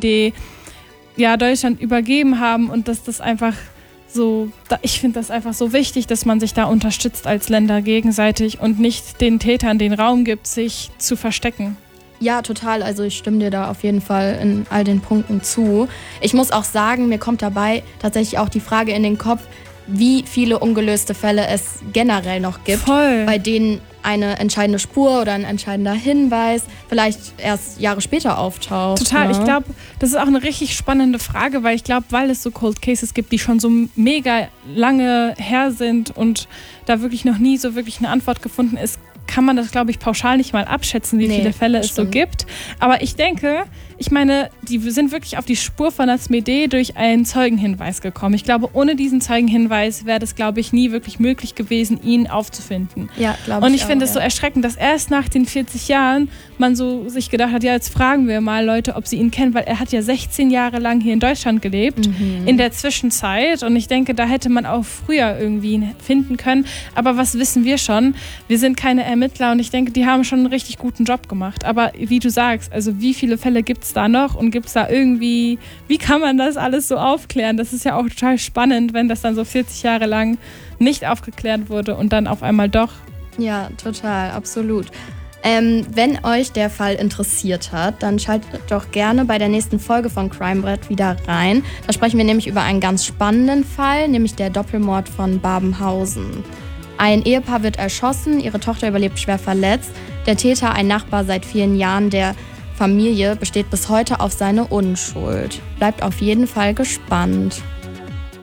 Plasmidee Deutschland übergeben haben und dass das einfach so, ich finde das einfach so wichtig, dass man sich da unterstützt als Länder gegenseitig und nicht den Tätern den Raum gibt, sich zu verstecken. Ja, total. Also ich stimme dir da auf jeden Fall in all den Punkten zu. Ich muss auch sagen, mir kommt dabei tatsächlich auch die Frage in den Kopf, wie viele ungelöste Fälle es generell noch gibt, bei denen eine entscheidende Spur oder ein entscheidender Hinweis vielleicht erst Jahre später auftaucht. Total, ich glaube, das ist auch eine richtig spannende Frage, weil ich glaube, weil es so Cold Cases gibt, die schon so mega lange her sind und da wirklich noch nie so wirklich eine Antwort gefunden ist, kann man das, glaube ich, pauschal nicht mal abschätzen, wie viele Fälle es so gibt. Aber ich denke, die sind wirklich auf die Spur von Plasmidee durch einen Zeugenhinweis gekommen. Ich glaube, ohne diesen Zeugenhinweis wäre das, glaube ich, nie wirklich möglich gewesen, ihn aufzufinden. Ja, glaube ich. Und ich finde es so erschreckend, dass erst nach den 40 Jahren man so sich gedacht hat, ja, jetzt fragen wir mal Leute, ob sie ihn kennen, weil er hat ja 16 Jahre lang hier in Deutschland gelebt, in der Zwischenzeit. Und ich denke, da hätte man auch früher irgendwie ihn finden können. Aber was wissen wir schon? Wir sind keine Ermittler und ich denke, die haben schon einen richtig guten Job gemacht. Aber wie du sagst, also wie viele Fälle gibt es da noch und gibt es da irgendwie, wie kann man das alles so aufklären? Das ist ja auch total spannend, wenn das dann so 40 Jahre lang nicht aufgeklärt wurde und dann auf einmal doch. Ja, total, absolut. Wenn euch der Fall interessiert hat, dann schaltet doch gerne bei der nächsten Folge von Crimebrett wieder rein. Da sprechen wir nämlich über einen ganz spannenden Fall, nämlich der Doppelmord von Babenhausen. Ein Ehepaar wird erschossen, ihre Tochter überlebt schwer verletzt. Der Täter, ein Nachbar seit vielen Jahren der Familie, besteht bis heute auf seine Unschuld. Bleibt auf jeden Fall gespannt.